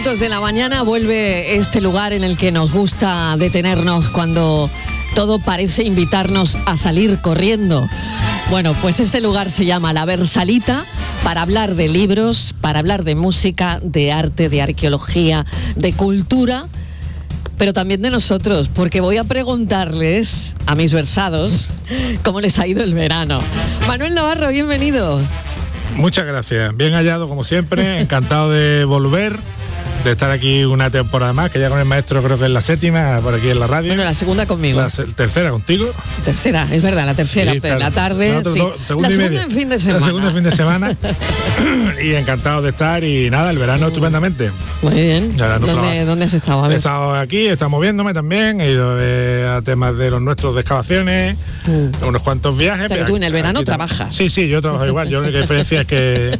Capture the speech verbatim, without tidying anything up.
minutos de la mañana vuelve este lugar en el que nos gusta detenernos cuando todo parece invitarnos a salir corriendo. Bueno, pues este lugar se llama La Versalita, para hablar de libros, para hablar de música, de arte, de arqueología, de cultura, pero también de nosotros, porque voy a preguntarles a mis versados cómo les ha ido el verano. Manuel Navarro, bienvenido. Muchas gracias, bien hallado como siempre, encantado de volver, de estar aquí una temporada más, que ya con el maestro creo que es la séptima, por aquí en la radio. Bueno, la segunda conmigo. La se- tercera contigo. Tercera, es verdad, la tercera, Sí, pero claro. la tarde, Nosotros sí. dos, segunda La y segunda media. en fin de semana. La segunda en fin de semana. Y encantado de estar y nada, el verano estupendamente. Muy bien. Ya, no ¿Dónde, trabajo. ¿Dónde has estado? A He ver. estado aquí, he estado moviéndome también, he ido eh, a temas de los nuestros de excavaciones, Mm. unos cuantos viajes. O sea, que pero tú en el aquí- verano aquí tam- trabajas. Sí, sí, yo trabajo igual. Yo la única diferencia es que